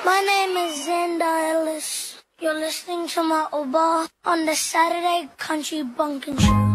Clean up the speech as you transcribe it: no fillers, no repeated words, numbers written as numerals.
My name is Xander Ellis. You're listening to my Oba on the Saturday Country Bunkin' Show.